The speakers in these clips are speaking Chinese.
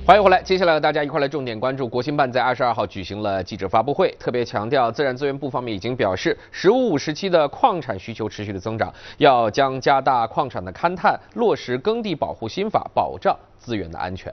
欢迎回来，接下来大家一块来重点关注国新办在22号举行了记者发布会，特别强调自然资源部方面已经表示，“15+5”时期的矿产需求持续的增长，要将加大矿产的勘探，落实耕地保护新法，保障资源的安全。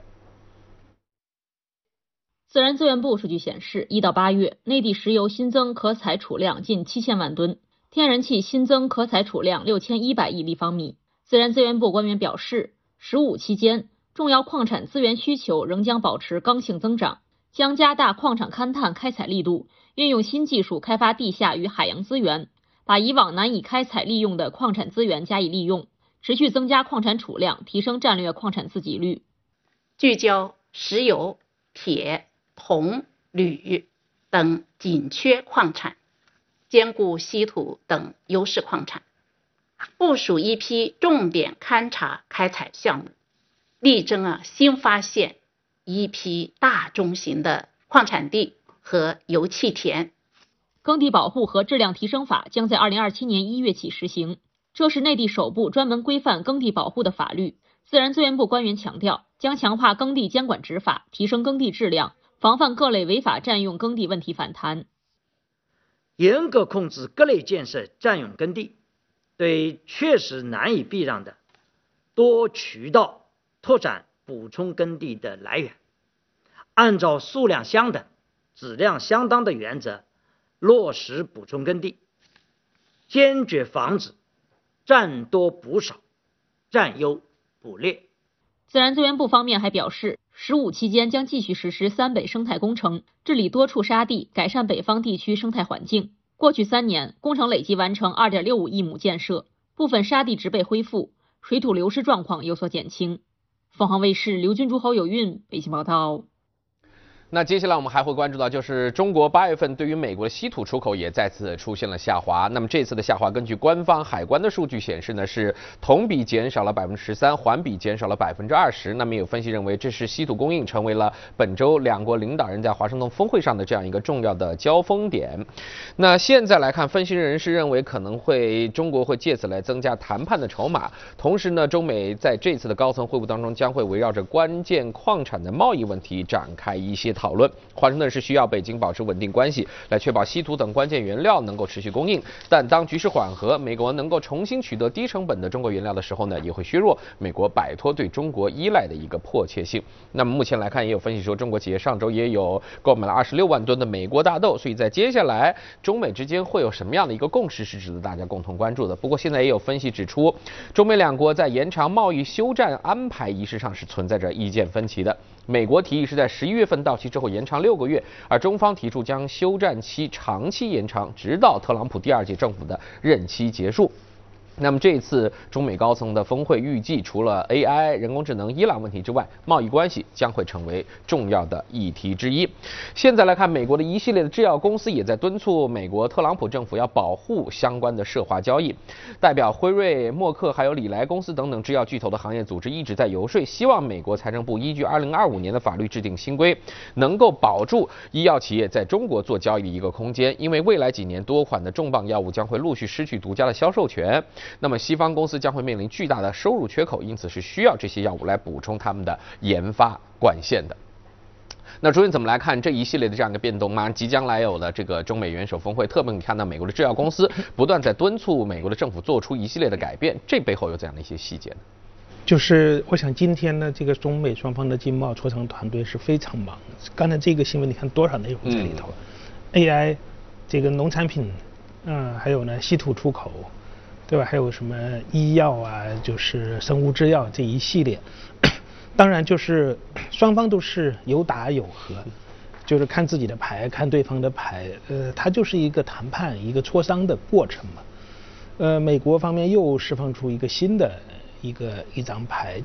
自然资源部数据显示，1到8月，内地石油新增可采储量近7000万吨，天然气新增可采储量6100亿立方米。自然资源部官员表示，“15”期间，重要矿产资源需求仍将保持刚性增长，将加大矿场勘探开采力度，运用新技术开发地下与海洋资源，把以往难以开采利用的矿产资源加以利用，持续增加矿产储量，提升战略矿产自给率。 聚焦石油、铁、铜、铝等紧缺矿产，兼顾稀土等优势矿产，部署一批重点勘察开采项目，力争新发现一批大中型的矿产地和油气田。 耕地保护和质量提升法将在2027年1月起实行，这是内地首部专门规范耕地保护的法律。自然资源部官员强调，将强化耕地监管执法，提升耕地质量，防范各类违法占用耕地问题反弹。 严格控制各类建设占用耕地，对确实难以避让的多渠道拓展补充耕地的来源，按照数量相等、质量相当的原则落实补充耕地，坚决防止占多补少、占优补劣。 自然资源部方面还表示，“15”期间将继续实施三北生态工程，治理多处沙地，改善北方地区生态环境。过去3年，工程累计完成2.65亿亩建设，部分沙地植被恢复，水土流失状况有所减轻。凤凰卫视刘军珠、侯有韵北京报道。 那接下来我们还会关注到，就是中国8月份对于美国的稀土出口也再次出现了下滑。那么这次的下滑，根据官方海关的数据显示呢，是同比减少了13%，环比减少了20%。那么有分析认为，这是稀土供应成为了本周两国领导人在华盛顿峰会上的这样一个重要的交锋点。那现在来看，分析人士认为可能中国会借此来增加谈判的筹码。同时呢，中美在这次的高层会晤当中将会围绕着关键矿产的贸易问题展开一些讨论。华盛顿是需要北京保持稳定关系，来确保稀土等关键原料能够持续供应。但当局势缓和，美国能够重新取得低成本的中国原料的时候呢，也会削弱美国摆脱对中国依赖的一个迫切性。那么目前来看，也有分析说，中国企业上周也有购买了26万吨的美国大豆，所以在接下来中美之间会有什么样的一个共识是值得大家共同关注的。不过现在也有分析指出，中美两国在延长贸易休战安排仪式上是存在着意见分歧的。美国提议是在11月份到期之后延长6个月，而中方提出将休战期长期延长，直到特朗普第2届政府的任期结束。那么这一次中美高层的峰会预计，除了 AI、人工智能、伊朗问题之外，贸易关系将会成为重要的议题之一。现在来看，美国的一系列的制药公司也在敦促美国特朗普政府要保护相关的涉华交易。代表辉瑞、默克还有礼来公司等等制药巨头的行业组织一直在游说，希望美国财政部依据2025年的法律制定新规，能够保住医药企业在中国做交易的一个空间。因为未来几年多款的重磅药物将会陆续失去独家的销售权，那么西方公司将会面临巨大的收入缺口，因此是需要这些药物来补充他们的研发管线的。那主任怎么来看这一系列的这样一个变动吗？即将来有的这个中美元首峰会，特别你看到美国的制药公司不断在敦促美国的政府做出一系列的改变，这背后有怎样的一些细节呢？ 就是我想今天呢，这个中美双方的经贸磋商团队是非常忙。刚才这个新闻你看多少内容在里头，AI 这个农产品，还有呢稀土出口，对吧？还有什么医药啊，就是生物制药这一系列。当然就是双方都是有打有和，就是看自己的牌，看对方的牌，它就是一个谈判、一个磋商的过程嘛。美国方面又释放出一个新的一张牌，